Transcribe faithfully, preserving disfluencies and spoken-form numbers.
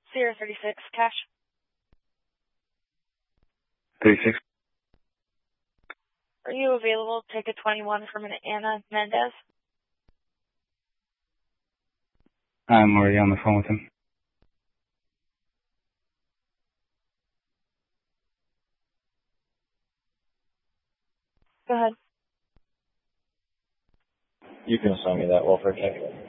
Sierra thirty-six, cash. thirty-six. Are you available to take a twenty-one from an Anna Mendez? I'm already on the phone with him. Go ahead. You can assign me that, Wilford. Thank you.